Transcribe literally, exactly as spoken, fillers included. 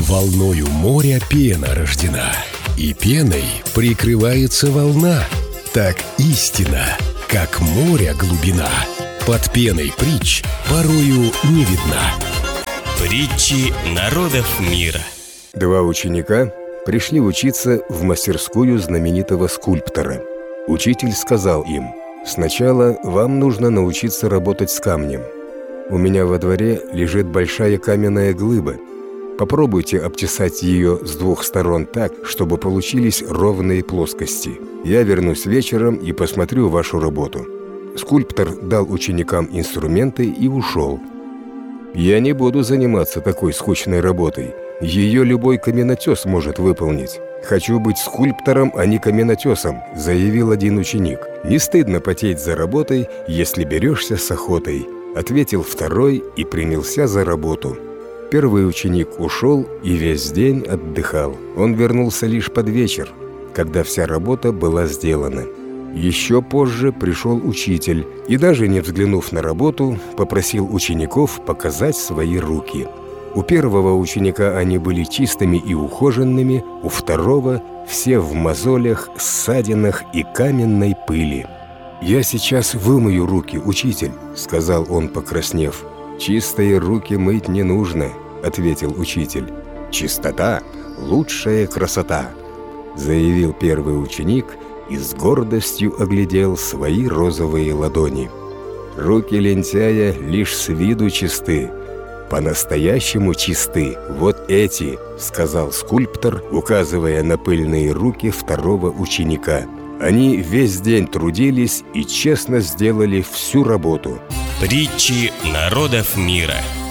Волною моря пена рождена, и пеной прикрывается волна. Так истина, как море глубина, под пеной притч порою не видна. Притчи народов мира. Два ученика пришли учиться в мастерскую знаменитого скульптора. Учитель сказал им: «Сначала вам нужно научиться работать с камнем. У меня во дворе лежит большая каменная глыба. Попробуйте обтесать ее с двух сторон так, чтобы получились ровные плоскости. Я вернусь вечером и посмотрю вашу работу». Скульптор дал ученикам инструменты и ушел. «Я не буду заниматься такой скучной работой. Ее любой каменотес может выполнить. Хочу быть скульптором, а не каменотесом», — заявил один ученик. «Не стыдно потеть за работой, если берешься с охотой», — ответил второй и принялся за работу. Первый ученик ушел и весь день отдыхал. Он вернулся лишь под вечер, когда вся работа была сделана. Еще позже пришел учитель и, даже не взглянув на работу, попросил учеников показать свои руки. У первого ученика они были чистыми и ухоженными, у второго – все в мозолях, ссадинах и каменной пыли. «Я сейчас вымою руки, учитель», – сказал он, покраснев. «Чистые руки мыть не нужно», – ответил учитель. «Чистота – лучшая красота», – заявил первый ученик и с гордостью оглядел свои розовые ладони. «Руки лентяя лишь с виду чисты. По-настоящему чисты вот эти», — сказал скульптор, указывая на пыльные руки второго ученика. Они весь день трудились и честно сделали всю работу. Притчи народов мира.